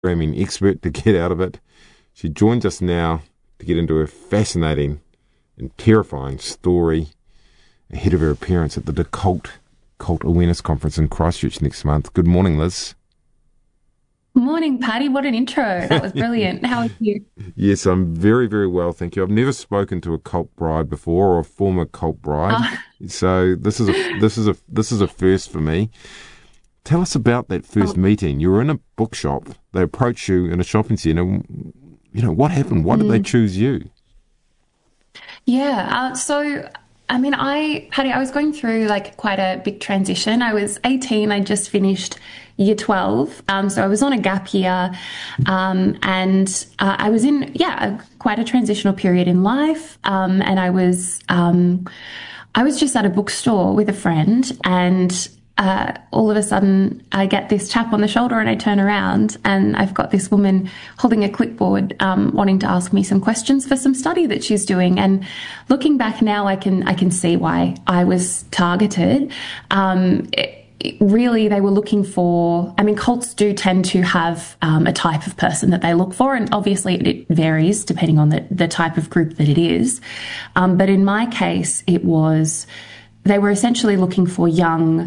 programming expert to get out of it. She joins us now to get into a fascinating and terrifying story ahead of her appearance at the Cult Awareness Conference in Christchurch next month. Good morning, Liz. Morning, Patty. What an intro. That was brilliant. How are you? Yes, I'm very, very well, thank you. I've never spoken to a cult bride before, or a former cult bride, so this is a first for me. Tell us about that first meeting. You were in a bookshop. They approached you in a shopping centre. You know, what happened? Why did they choose you? Yeah. Patty, I was going through like quite a big transition. I was 18. I just finished year 12. So I was on a gap year, and I was in, quite a transitional period in life. And I was just at a bookstore with a friend, and all of a sudden I get this tap on the shoulder, and I turn around and I've got this woman holding a clipboard, wanting to ask me some questions for some study that she's doing. And looking back now, I can see why I was targeted. Really, they were looking for, cults do tend to have a type of person that they look for, and obviously it varies depending on the type of group that it is. But in my case, they were essentially looking for young,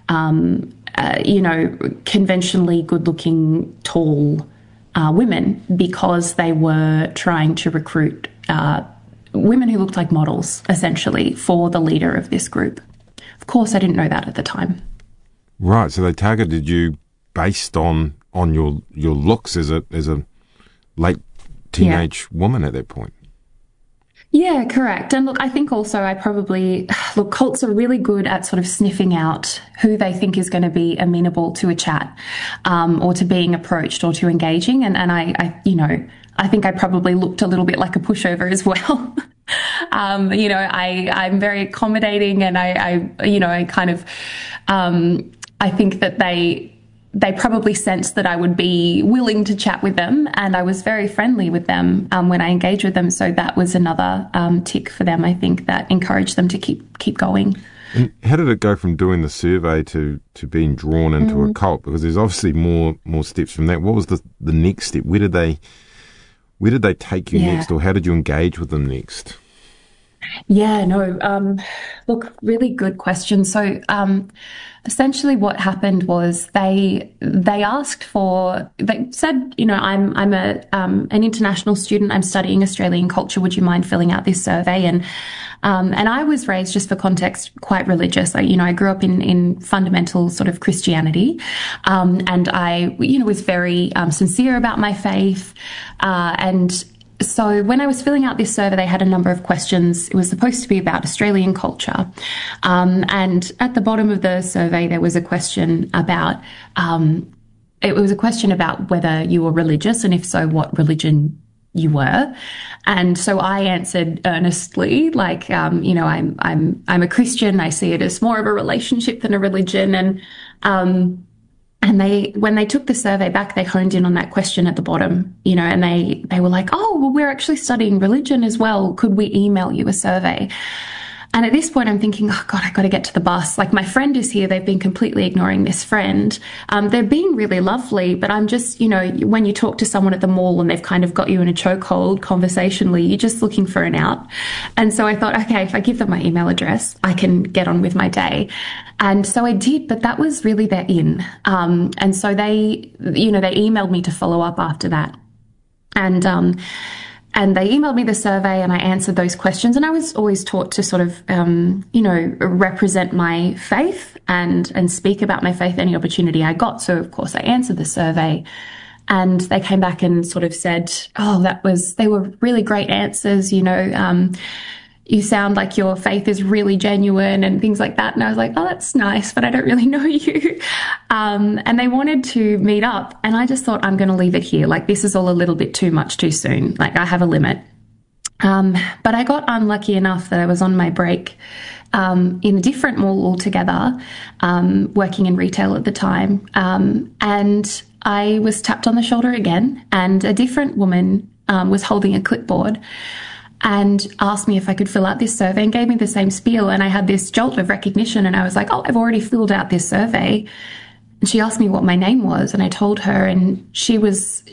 conventionally good-looking, tall women, because they were trying to recruit women who looked like models, essentially, for the leader of this group. Of course, I didn't know that at the time. Right, so they targeted you based on your looks as a late teenage woman at that point. Yeah, correct. And look, I think also cults are really good at sort of sniffing out who they think is going to be amenable to a chat, or to being approached, or to engaging. And I think I probably looked a little bit like a pushover as well. I'm very accommodating, and I think that they probably sensed that I would be willing to chat with them, and I was very friendly with them when I engaged with them. So that was another tick for them, I think, that encouraged them to keep going. And how did it go from doing the survey to being drawn into a cult? Because there's obviously more steps from that. What was the next step? Where did they take you next, or how did you engage with them next? Yeah, no, look, really good question. So, essentially what happened was they said, I'm an international student. I'm studying Australian culture. Would you mind filling out this survey? And I was raised, just for context, quite religious. I grew up in fundamental sort of Christianity. And I, was very sincere about my faith. And so when I was filling out this survey, they had a number of questions. It was supposed to be about Australian culture. And at the bottom of the survey, there was a question about, whether you were religious, and if so, what religion you were. And so I answered earnestly, like, I'm a Christian. I see it as more of a relationship than a religion. And when they took the survey back, they honed in on that question at the bottom, and they were like, oh, well, we're actually studying religion as well. Could we email you a survey? And at this point, I'm thinking, oh, God, I got to get to the bus. Like, my friend is here. They've been completely ignoring this friend. They're being really lovely, but I'm just, when you talk to someone at the mall and they've kind of got you in a chokehold conversationally, you're just looking for an out. And so I thought, okay, if I give them my email address, I can get on with my day. And so I did, but that was really their in. And so they emailed me to follow up after that. And they emailed me the survey, and I answered those questions. And I was always taught to sort of, represent my faith and speak about my faith any opportunity I got. So, of course, I answered the survey. And they came back and sort of said, oh, they were really great answers, you sound like your faith is really genuine and things like that. And I was like, oh, that's nice, but I don't really know you. And they wanted to meet up. And I just thought, I'm going to leave it here. Like, this is all a little bit too much too soon. Like, I have a limit. But I got unlucky enough that I was on my break in a different mall altogether, working in retail at the time. And I was tapped on the shoulder again, and a different woman was holding a clipboard and asked me if I could fill out this survey, and gave me the same spiel. And I had this jolt of recognition, and I was like, oh, I've already filled out this survey. And she asked me what my name was, and I told her, and she was